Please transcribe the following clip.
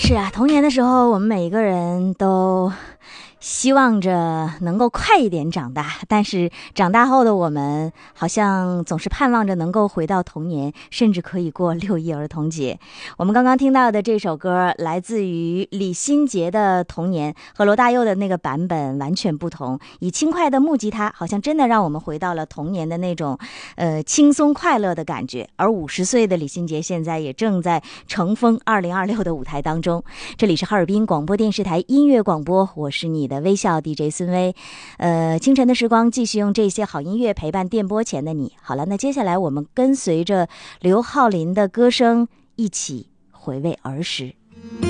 是啊，童年的时候，我们每一个人都希望着能够快一点长大，但是长大后的我们好像总是盼望着能够回到童年，甚至可以过6·1儿童节。我们刚刚听到的这首歌来自于李心洁的《童年》，和罗大佑的那个版本完全不同。以轻快的木吉他，好像真的让我们回到了童年的那种轻松快乐的感觉。而50岁的李心洁现在也正在乘风2026的舞台当中。这里是哈尔滨广播电视台音乐广播，我是你的微笑 DJ 孙薇。清晨的时光继续用这些好音乐陪伴电波前的你。好了，那接下来我们跟随着刘浩霖的歌声一起回味儿时。